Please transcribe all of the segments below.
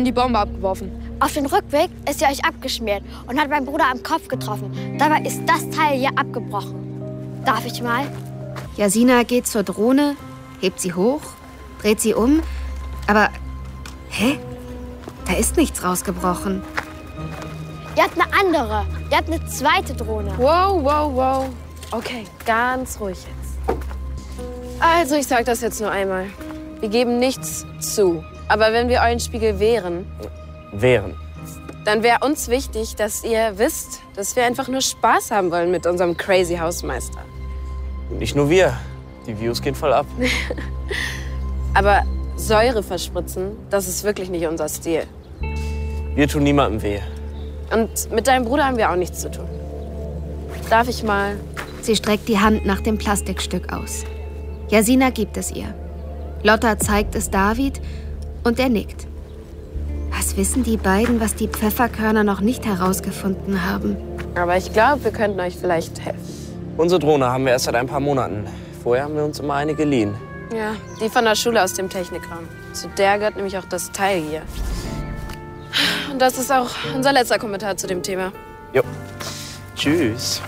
die Bombe abgeworfen. Auf dem Rückweg ist sie euch abgeschmiert und hat meinen Bruder am Kopf getroffen. Dabei ist das Teil hier abgebrochen. Darf ich mal? Jasina geht zur Drohne, hebt sie hoch, dreht sie um. Aber, hä? Da ist nichts rausgebrochen. Ihr habt eine andere. Ihr habt eine zweite Drohne. Wow, wow, wow. Okay, ganz ruhig jetzt. Also, ich sag das jetzt nur einmal. Wir geben nichts zu. Aber wenn wir Eulenspiegel wären, dann wäre uns wichtig, dass ihr wisst, dass wir einfach nur Spaß haben wollen mit unserem crazy Hausmeister. Nicht nur wir. Die Views gehen voll ab. Aber Säure verspritzen, das ist wirklich nicht unser Stil. Wir tun niemandem weh. Und mit deinem Bruder haben wir auch nichts zu tun. Darf ich mal? Sie streckt die Hand nach dem Plastikstück aus. Jasina gibt es ihr. Lotta zeigt es David und er nickt. Was wissen die beiden, was die Pfefferkörner noch nicht herausgefunden haben? Aber ich glaube, wir könnten euch vielleicht helfen. Unsere Drohne haben wir erst seit ein paar Monaten. Vorher haben wir uns immer eine geliehen. Ja, die von der Schule aus dem Technikraum. Zu der gehört nämlich auch das Teil hier. Und das ist auch unser letzter Kommentar zu dem Thema. Jo. Tschüss.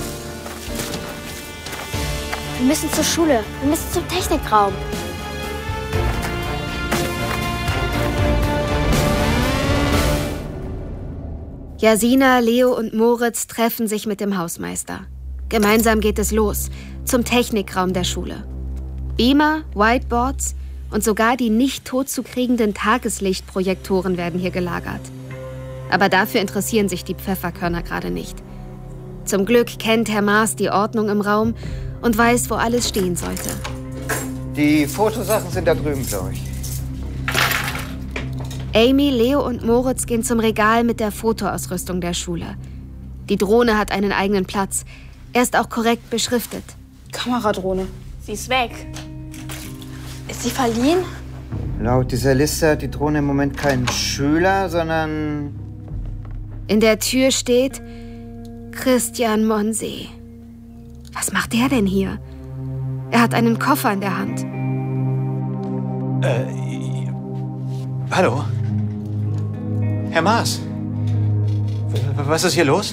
Wir müssen zur Schule. Wir müssen zum Technikraum. Jasina, Leo und Moritz treffen sich mit dem Hausmeister. Gemeinsam geht es los, zum Technikraum der Schule. Beamer, Whiteboards und sogar die nicht totzukriegenden Tageslichtprojektoren werden hier gelagert. Aber dafür interessieren sich die Pfefferkörner gerade nicht. Zum Glück kennt Herr Maas die Ordnung im Raum und weiß, wo alles stehen sollte. Die Fotosachen sind da drüben, glaube ich. Amy, Leo und Moritz gehen zum Regal mit der Fotoausrüstung der Schule. Die Drohne hat einen eigenen Platz. Er ist auch korrekt beschriftet. Kameradrohne. Sie ist weg. Ist sie verliehen? Laut dieser Liste hat die Drohne im Moment keinen Schüler, sondern... In der Tür steht Christian Monsee. Was macht der denn hier? Er hat einen Koffer in der Hand. Hallo? Herr Maas? Was ist hier los?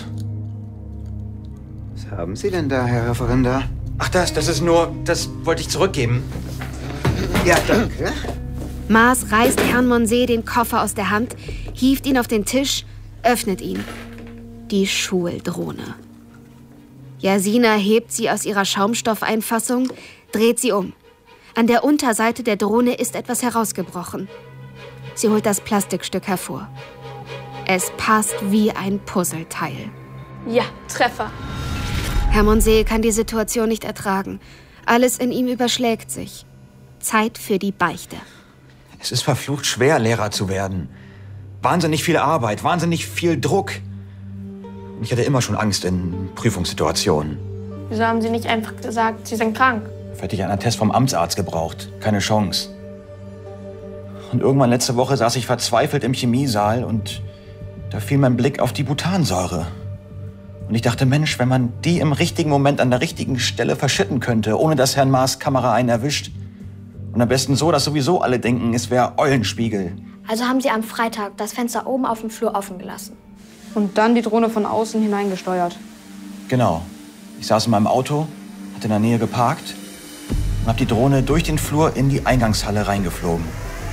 Was haben Sie denn da, Herr Referendar? Ach, das ist nur... Das wollte ich zurückgeben. Ja, danke. Maas reißt Herrn Monsee den Koffer aus der Hand, hieft ihn auf den Tisch, öffnet ihn. Die Schuldrohne. Jasina hebt sie aus ihrer Schaumstoffeinfassung, dreht sie um. An der Unterseite der Drohne ist etwas herausgebrochen. Sie holt das Plastikstück hervor. Es passt wie ein Puzzleteil. Ja, Treffer. Herr Monsee kann die Situation nicht ertragen. Alles in ihm überschlägt sich. Zeit für die Beichte. Es ist verflucht schwer, Lehrer zu werden. Wahnsinnig viel Arbeit, wahnsinnig viel Druck. Und ich hatte immer schon Angst in Prüfungssituationen. Wieso haben Sie nicht einfach gesagt, Sie sind krank? Dafür hätte ich einen Attest vom Amtsarzt gebraucht. Keine Chance. Und irgendwann letzte Woche saß ich verzweifelt im Chemiesaal und da fiel mein Blick auf die Butansäure. Und ich dachte, Mensch, wenn man die im richtigen Moment an der richtigen Stelle verschütten könnte, ohne dass Herrn Maas Kamera einen erwischt. Und am besten so, dass sowieso alle denken, es wäre Eulenspiegel. Also haben Sie am Freitag das Fenster oben auf dem Flur offen gelassen. Und dann die Drohne von außen hineingesteuert. Genau. Ich saß in meinem Auto, hatte in der Nähe geparkt und habe die Drohne durch den Flur in die Eingangshalle reingeflogen.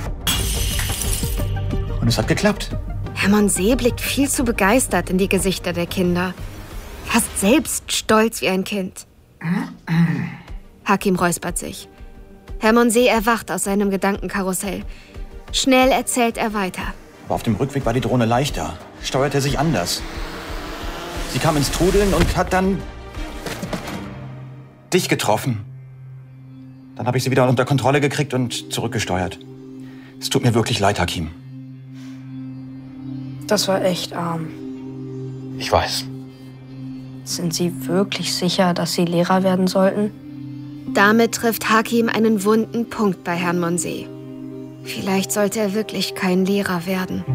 Und es hat geklappt. Herr Monsee blickt viel zu begeistert in die Gesichter der Kinder. Fast selbst stolz wie ein Kind. Hakim räuspert sich. Herr Monsee erwacht aus seinem Gedankenkarussell. Schnell erzählt er weiter. Aber auf dem Rückweg war die Drohne leichter, steuerte sich anders. Sie kam ins Trudeln und hat dann dich getroffen. Dann habe ich sie wieder unter Kontrolle gekriegt und zurückgesteuert. Es tut mir wirklich leid, Hakim. Das war echt arm. Ich weiß. Sind Sie wirklich sicher, dass Sie Lehrer werden sollten? Damit trifft Hakim einen wunden Punkt bei Herrn Monsee. Vielleicht sollte er wirklich kein Lehrer werden.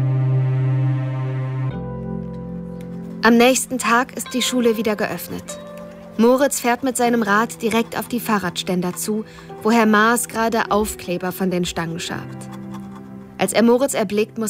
Am nächsten Tag ist die Schule wieder geöffnet. Moritz fährt mit seinem Rad direkt auf die Fahrradständer zu, wo Herr Maas gerade Aufkleber von den Stangen schabt. Als er Moritz erblickt, muss